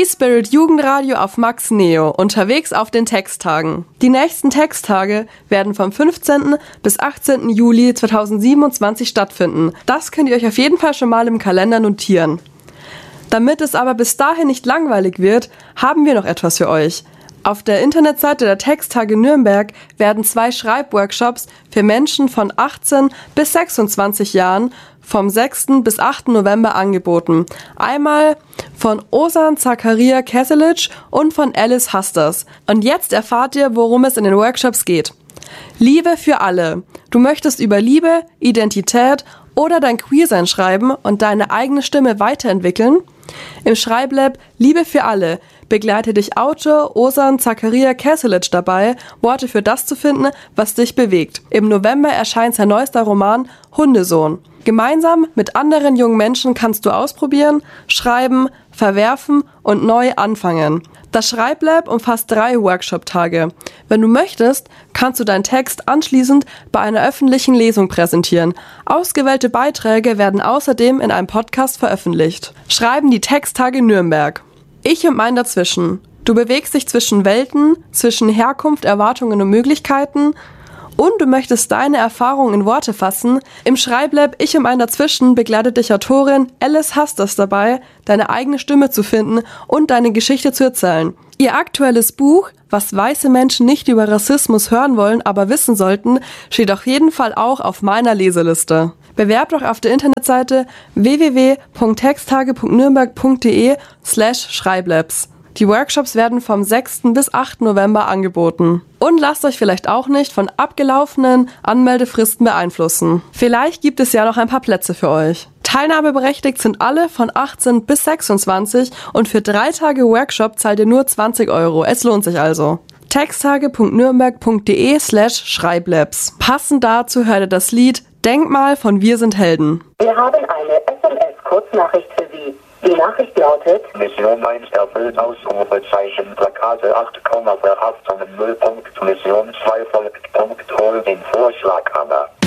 Spirit Jugendradio auf Max Neo, unterwegs auf den Texttagen. Die nächsten Texttage werden vom 15. bis 18. Juli 2027 stattfinden. Das könnt ihr euch auf jeden Fall schon mal im Kalender notieren. Damit es aber bis dahin nicht langweilig wird, haben wir noch etwas für euch. Auf der Internetseite der Texttage Nürnberg werden 2 Schreibworkshops für Menschen von 18 bis 26 Jahren vom 6. bis 8. November angeboten. Einmal von Ozan Zakaria Keselic und von Alice Hasters. Und jetzt erfahrt ihr, worum es in den Workshops geht. Liebe für alle. Du möchtest über Liebe, Identität oder dein Queersein schreiben und deine eigene Stimme weiterentwickeln? Im Schreiblab Liebe für alle begleite dich Autor Ozan Zakaria Keselic dabei, Worte für das zu finden, was dich bewegt. Im November erscheint sein neuester Roman Hundesohn. Gemeinsam mit anderen jungen Menschen kannst du ausprobieren, schreiben, verwerfen und neu anfangen. Das Schreiblab umfasst 3 Workshop-Tage. Wenn du möchtest, kannst du deinen Text anschließend bei einer öffentlichen Lesung präsentieren. Ausgewählte Beiträge werden außerdem in einem Podcast veröffentlicht. Schreiben die Texttage Nürnberg. Ich und mein Dazwischen. Du bewegst dich zwischen Welten, zwischen Herkunft, Erwartungen und Möglichkeiten und du möchtest deine Erfahrungen in Worte fassen. Im Schreiblab Ich und mein Dazwischen begleitet dich Autorin Alice Hasters dabei, deine eigene Stimme zu finden und deine Geschichte zu erzählen. Ihr aktuelles Buch, was weiße Menschen nicht über Rassismus hören wollen, aber wissen sollten, steht auf jeden Fall auch auf meiner Leseliste. Bewerbt euch auf der Internetseite www.texttage.nürnberg.de/Schreiblabs. Die Workshops werden vom 6. bis 8. November angeboten. Und lasst euch vielleicht auch nicht von abgelaufenen Anmeldefristen beeinflussen. Vielleicht gibt es ja noch ein paar Plätze für euch. Teilnahmeberechtigt sind alle von 18 bis 26 und für 3 Tage Workshop zahlt ihr nur 20 €. Es lohnt sich also. texttage.nürnberg.de/Schreiblabs. Passend dazu hört ihr das Lied Denkmal von Wir sind Helden. Wir haben eine SMS-Kurznachricht für Sie. Die Nachricht lautet: Mission 1 erfüllt, Ausrufezeichen, Plakate 8, Verhaftungen 0. Mission 2 folgt, hol den Vorschlaghammer.